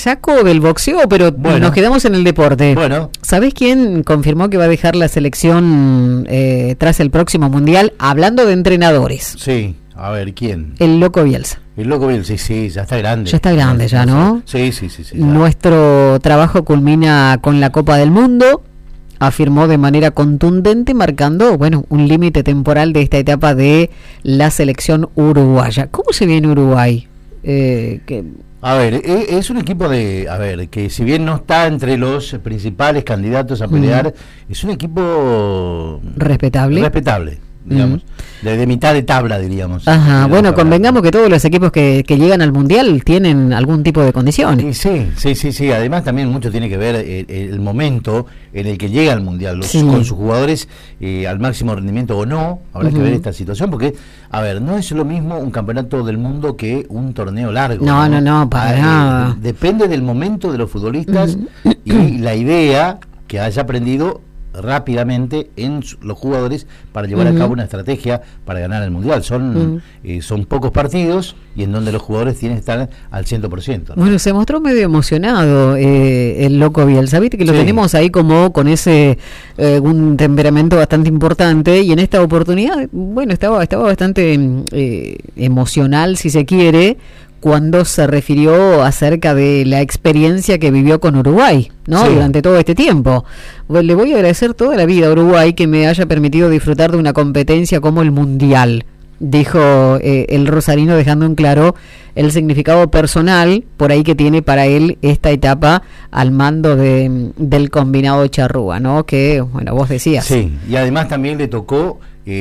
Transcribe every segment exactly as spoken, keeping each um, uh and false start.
saco del boxeo, pero bueno, nos quedamos en el deporte. Bueno. ¿Sabés quién confirmó que va a dejar la selección eh, tras el próximo Mundial? Hablando de entrenadores. Sí, a ver, ¿quién? El Loco Bielsa. El Loco Bielsa, sí, sí, ya está grande. Ya está grande, ya, ¿no? Sí, sí, sí. sí ya. Nuestro trabajo culmina con la Copa del Mundo, afirmó de manera contundente, marcando, bueno, un límite temporal de esta etapa de la selección uruguaya. ¿Cómo se viene Uruguay? Eh, que... A ver, es un equipo de, a ver, que si bien no está entre los principales candidatos a pelear, mm. es un equipo respetable. Respetable. digamos, mm. de, de mitad de tabla, diríamos. Ajá, bueno, convengamos que todos los equipos que, que llegan al Mundial tienen algún tipo de condiciones. Sí, sí, sí, sí, además también mucho tiene que ver el, el momento en el que llega al Mundial, los, sí. con sus jugadores eh, al máximo rendimiento o no, habrá uh-huh. que ver esta situación, porque, a ver, no es lo mismo un campeonato del mundo que un torneo largo. No, no, no, no para ah, nada. Eh, depende del momento de los futbolistas uh-huh. y la idea que haya aprendido rápidamente en los jugadores para llevar uh-huh. a cabo una estrategia para ganar el Mundial. Son uh-huh. eh, son pocos partidos y en donde los jugadores tienen que estar al cien por ciento, ¿no? Bueno, se mostró medio emocionado eh, el Loco Bielsa, viste que lo sí. tenemos ahí como con ese eh, un temperamento bastante importante, y en esta oportunidad, bueno, estaba, estaba bastante eh, emocional, si se quiere, cuando se refirió acerca de la experiencia que vivió con Uruguay, ¿no? Sí. Durante todo este tiempo. Le voy a agradecer toda la vida a Uruguay que me haya permitido disfrutar de una competencia como el Mundial, dijo eh, el rosarino, dejando en claro el significado personal por ahí que tiene para él esta etapa al mando de, del combinado charrúa, ¿no? Que, bueno, vos decías. Sí, y además también le tocó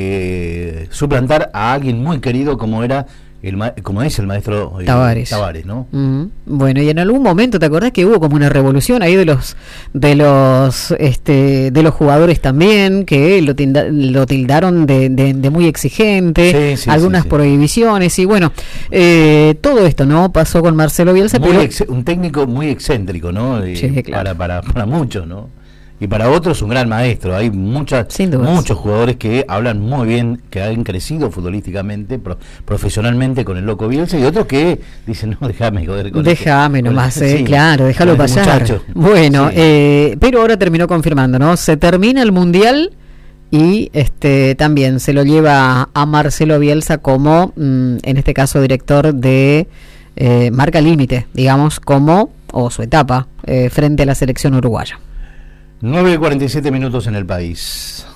eh, suplantar a alguien muy querido como era El ma- como es el maestro eh, Tavares. Tavares, ¿no? Uh-huh. Bueno, y en algún momento, ¿te acordás que hubo como una revolución ahí de los de los este de los jugadores también, que lo, tilda, lo tildaron de, de, de muy exigente, sí, sí, algunas sí, sí. prohibiciones, y bueno, eh, todo esto, ¿no? Pasó con Marcelo Bielsa, muy pero... ex- un técnico muy excéntrico, ¿no? Eh, sí, claro. para, para, para muchos, ¿no? Y para otros un gran maestro. Hay muchas, muchos jugadores que hablan muy bien, que han crecido futbolísticamente, pro, profesionalmente con el Loco Bielsa, y otros que dicen, no, déjame joder con déjame este, nomás, con, eh, sí, claro, déjalo este pasar. Muchacho. Bueno, sí. eh, pero ahora terminó confirmando, ¿no? Se termina el Mundial y este también se lo lleva a Marcelo Bielsa como, mmm, en este caso, director de eh, marca límite, digamos, como, o su etapa, eh, frente a la selección uruguaya. nueve y cuarenta y siete minutos en el país.